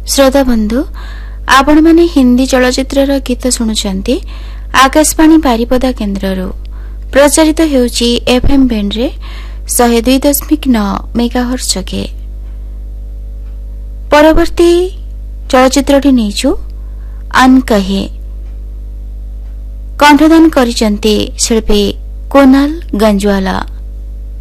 श्रोता बंधु आपण माने हिंदी चलचित्रर गीत शुणुचंती आकाशवाणी बारिपदा केन्द्ररू प्रचारित हेउची एफएम बैंड रे 102.9 मेगाहर्ट्ज के। परवर्ती चलचित्रटी नेचु अन कहे कंठदान करिचंती शिल्पी कुणाल गंजवाला।